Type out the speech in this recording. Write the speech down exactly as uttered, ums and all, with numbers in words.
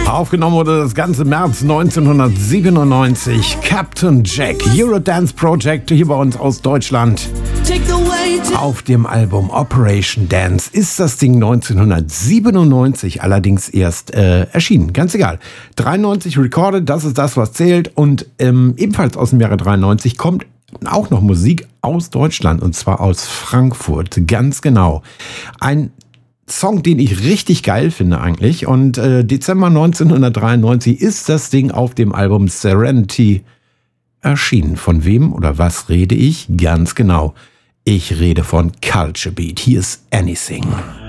Aufgenommen wurde das ganze März neunzehnhundertsiebenundneunzig. Captain Jack, Eurodance Project, hier bei uns aus Deutschland. Auf dem Album Operation Dance ist das Ding neunzehnhundertsiebenundneunzig allerdings erst äh, erschienen. Ganz egal. dreiundneunzig recorded, das ist das, was zählt. Und ähm, ebenfalls aus dem Jahre dreiundneunzig kommt auch noch Musik aus Deutschland, und zwar aus Frankfurt. Ganz genau. Ein Song, den ich richtig geil finde eigentlich. Und äh, Dezember neunzehnhundertdreiundneunzig ist das Ding auf dem Album Serenity erschienen. Von wem oder was rede ich? Ganz genau. Ich rede von Culture Beat. Hier ist Anything.